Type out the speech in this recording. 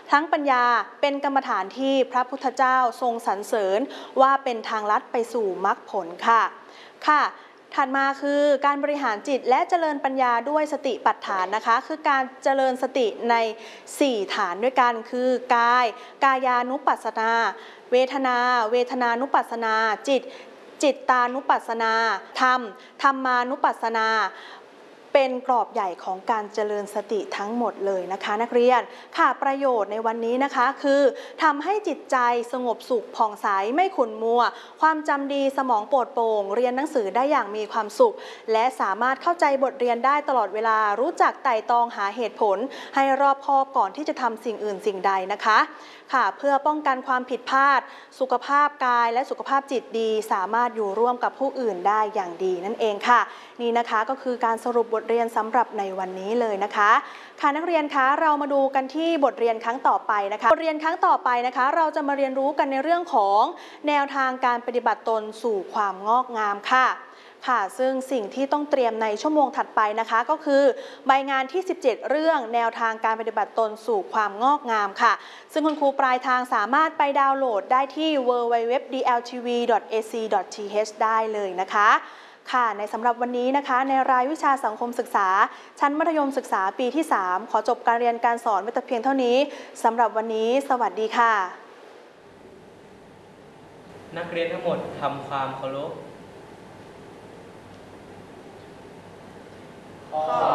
ทั้งปัญญาเป็นกรรมฐานที่พระพุทธเจ้าทรงสรรเสริญว่าเป็นทางลัดไปสู่มรรคผลค่ะถัดมาคือการบริหารจิตและเจริญปัญญาด้วยสติปัฏฐานนะคะคือการเจริญสติใน4ฐานด้วยกันคือกายานุปัสสนาเวทนานุปัสสนาจิตตานุปัสสนาธรรมานุปัสสนาเป็นกรอบใหญ่ของการเจริญสติทั้งหมดเลยนะคะนักเรียนค่ะประโยชน์ในวันนี้นะคะคือทำให้จิตใจสงบสุขผ่องใสไม่ขุ่นมัวความจำดีสมองโปร่งโปร่งเรียนหนังสือได้อย่างมีความสุขและสามารถเข้าใจบทเรียนได้ตลอดเวลารู้จักไต่ตองหาเหตุผลให้รอบคอบก่อนที่จะทำสิ่งอื่นสิ่งใดนะคะค่ะเพื่อป้องกันความผิดพลาดสุขภาพกายและสุขภาพจิตดีสามารถอยู่ร่วมกับผู้อื่นได้อย่างดีนั่นเองค่ะนี่นะคะก็คือการสรุปบทเรียนสำหรับในวันนี้เลยนะคะค่ะนักเรียนคะเรามาดูกันที่บทเรียนครั้งต่อไปนะคะบทเรียนครั้งต่อไปนะคะเราจะมาเรียนรู้กันในเรื่องของแนวทางการปฏิบัติตนสู่ความงอกงามค่ะซึ่งสิ่งที่ต้องเตรียมในชั่วโมงถัดไปนะคะก็คือใบงานที่17เรื่องแนวทางการปฏิบัติตนสู่ความงอกงามค่ะซึ่งคุณครูปลายทางสามารถไปดาวน์โหลดได้ที่ www.dltv.ac.th ได้เลยนะคะค่ะในสำหรับวันนี้นะคะในรายวิชาสังคมศึกษาชั้นมัธยมศึกษาปีที่3ขอจบการเรียนการสอนไว้แต่เพียงเท่านี้สำหรับวันนี้สวัสดีค่ะนักเรียนทั้งหมดทำความเคารพ